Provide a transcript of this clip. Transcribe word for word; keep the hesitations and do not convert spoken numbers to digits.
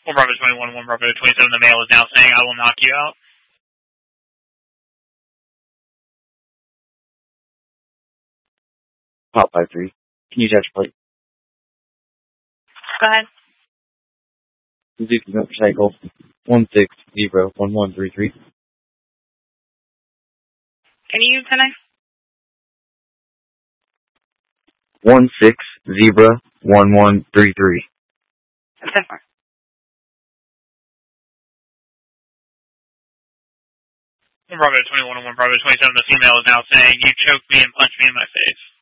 one Bravo twenty-one, one Bravo twenty-seven, the male is now saying, I will knock you out. Pop five three. Can you touch plate? Go ahead. Suzuki motorcycle one six zero one one three three. Can you connect? One six zebra one one three three. ten four. one Bravo twenty-one and one Bravo twenty-seven, the female is now saying, you choked me and punched me in my face.